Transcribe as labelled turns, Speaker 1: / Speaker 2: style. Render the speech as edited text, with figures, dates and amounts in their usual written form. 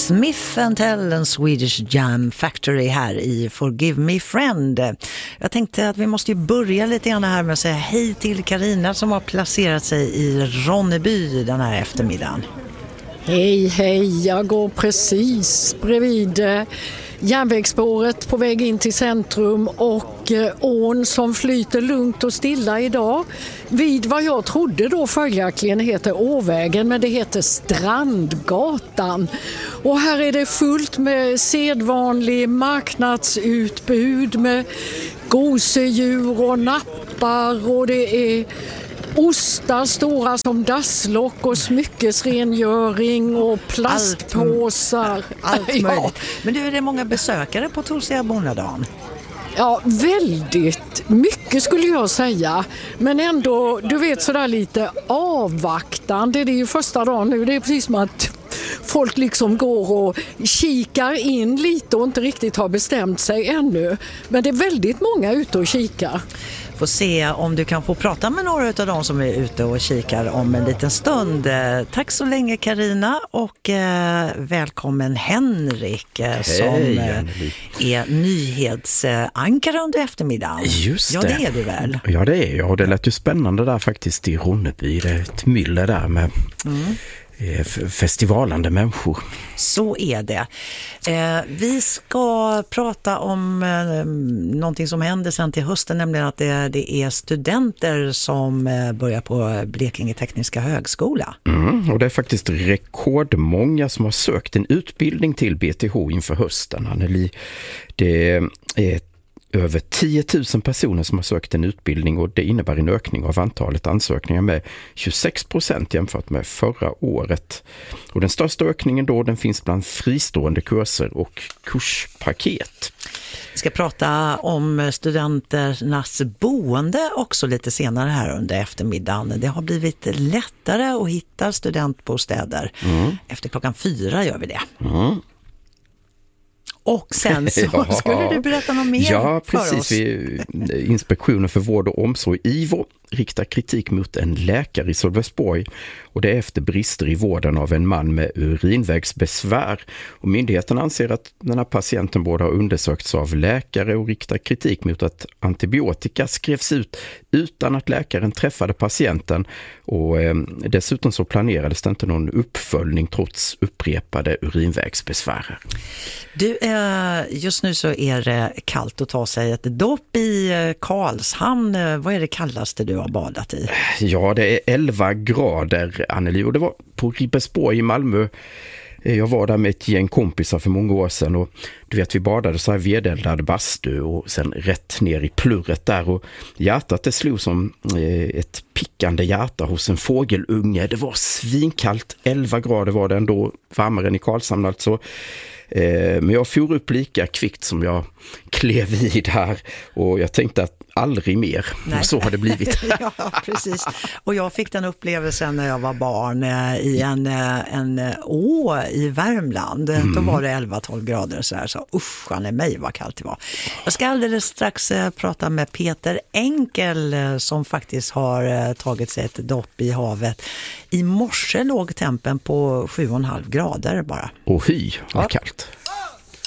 Speaker 1: Smith & Tell and Swedish Jam Factory här i Forgive Me Friend. Jag tänkte att vi måste ju börja lite grann här med att säga hej till Carina som har placerat sig i Ronneby den här eftermiddagen.
Speaker 2: Hej, jag går precis bredvid järnvägsspåret på väg in till centrum och ån som flyter lugnt och stilla idag vid vad jag trodde då följaktligen heter Åvägen, men det heter Strandgatan. Och här är det fullt med sedvanlig marknadsutbud med gosedjur och nappar, och det är ostar stora som dasslock och smyckesrengöring och plastpåsar.
Speaker 1: Allt möjligt. Ja. Men du, är det många besökare på Torsiga Bonadagen?
Speaker 2: Ja, väldigt mycket skulle jag säga. Men ändå, du vet, sådär lite avvaktande. Det är ju första dagen nu. Det är precis som att folk liksom går och kikar in lite och inte riktigt har bestämt sig ännu. Men det är väldigt många ute och kikar.
Speaker 1: Får se om du kan få prata med några av dem som är ute och kikar om en liten stund. Tack så länge Carina, och välkommen Henrik som är nyhetsankare under eftermiddagen.
Speaker 3: Just det.
Speaker 1: Ja, det är du väl?
Speaker 3: Ja, det är jag. Det lät ju spännande där faktiskt i Ronneby. Det är ett myller där med festivalande människor.
Speaker 1: Så är det. Vi ska prata om någonting som händer sen till hösten, nämligen att det är studenter som börjar på Blekinge Tekniska högskola.
Speaker 3: Och det är faktiskt rekordmånga som har sökt en utbildning till BTH inför hösten. Anneli, det är över 10 000 personer som har sökt en utbildning, och det innebär en ökning av antalet ansökningar med 26% jämfört med förra året. Och den största ökningen då, den finns bland fristående kurser och kurspaket.
Speaker 1: Vi ska prata om studenternas boende också lite senare här under eftermiddagen. Det har blivit lättare att hitta studentbostäder. Efter 4:00 gör vi det. Och sen så skulle du berätta något mer för oss.
Speaker 3: Ja, precis. Inspektionen för vård och omsorg, IVO, riktar kritik mot en läkare i Sölvesborg, och det är efter brister i vården av en man med urinvägsbesvär. Och myndigheten anser att den här patienten borde ha undersökts av läkare och riktar kritik mot att antibiotika skrevs ut utan att läkaren träffade patienten, och dessutom så planerades det inte någon uppföljning trots upprepade urinvägsbesvär.
Speaker 1: Du, just nu så är det kallt att ta sig ett dopp i Karlshamn. Vad är det kallaste du har badat i?
Speaker 3: Ja, det är 11 grader, Anneli, och det var på Ribersborg i Malmö. Jag var där med ett gäng kompisar för många år sedan, och du vet, vi badade så här vedeldad bastu och sen rätt ner i plurret där, och hjärtat det slog som ett pickande hjärta hos en fågelunge. Det var svinkallt, 11 grader var det ändå, varmare än i Karlshamn alltså. Men jag for upp lika kvickt som jag klev i där, och jag tänkte att aldrig mer. Och så har det blivit.
Speaker 1: Ja, precis. Och jag fick den upplevelsen när jag var barn i en å i Värmland. Då var det 11-12 grader så här, så uschan i mig vad kallt det var. Jag ska alldeles strax prata med Peter Enkel som faktiskt har tagit sig ett dopp i havet. I morse låg tempen på 7,5 grader bara.
Speaker 3: Och vad kallt.